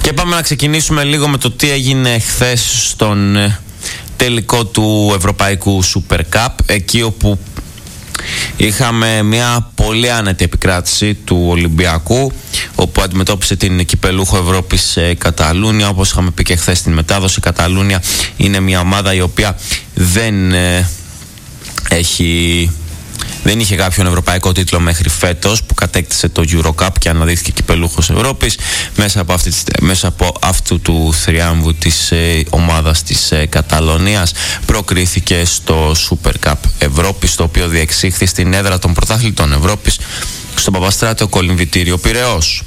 Και πάμε να ξεκινήσουμε λίγο με το τι έγινε χθες στον τελικό του Ευρωπαϊκού Super Cup, εκεί όπου είχαμε μια πολύ άνετη επικράτηση του Ολυμπιακού, όπου αντιμετώπισε την κυπελούχο Ευρώπης Καταλούνια. Όπως είχαμε πει και χθες στην μετάδοση, η Καταλούνια είναι μια ομάδα η οποία δεν είχε κάποιον ευρωπαϊκό τίτλο μέχρι φέτος, που κατέκτησε το Eurocup και αναδείχθηκε κυπελούχος Ευρώπης μέσα από αυτού του θριάμβου της ομάδας της Καταλωνίας. Προκρίθηκε στο Super Cup Ευρώπης, το οποίο διεξήχθη στην έδρα των πρωταθλητών Ευρώπης, στο Παπαστράτιο Κολυμβητήριο Πειραιώς.